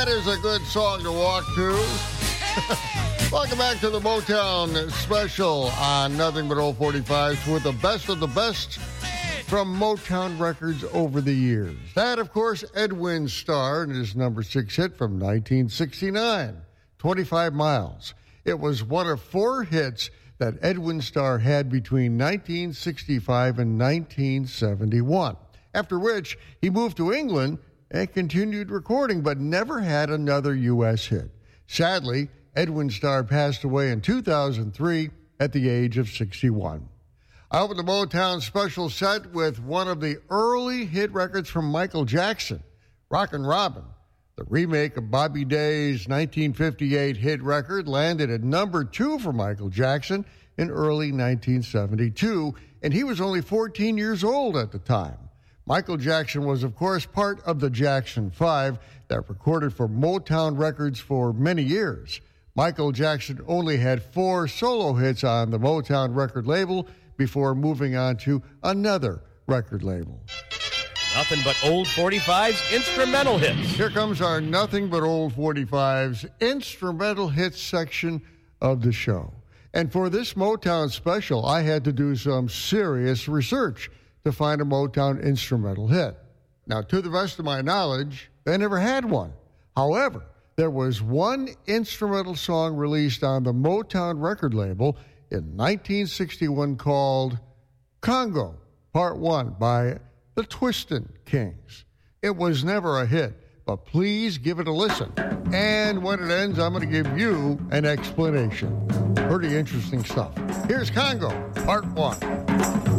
That is a good song to walk to. Welcome back to the Motown special on Nothing But Old 45s with the best of the best from Motown records over the years. That, of course, Edwin Starr and his number 6 hit from 1969, 25 Miles. It was one of 4 hits that Edwin Starr had between 1965 and 1971, after which he moved to England and continued recording, but never had another U.S. hit. Sadly, Edwin Starr passed away in 2003 at the age of 61. I opened the Motown special set with one of the early hit records from Michael Jackson, Rockin' Robin. The remake of Bobby Day's 1958 hit record landed at number 2 for Michael Jackson in early 1972, and he was only 14 years old at the time. Michael Jackson was, of course, part of the Jackson 5 that recorded for Motown Records for many years. Michael Jackson only had 4 solo hits on the Motown record label before moving on to another record label. Nothing but old 45s instrumental hits. Here comes our Nothing But Old 45s instrumental hits section of the show. And for this Motown special, I had to do some serious research to find a Motown instrumental hit. Now, to the best of my knowledge, they never had one. However, there was one instrumental song released on the Motown record label in 1961 called Congo, Part 1 by the Twistin' Kings. It was never a hit, but please give it a listen. And when it ends, I'm going to give you an explanation. Pretty interesting stuff. Here's Congo, Part 1.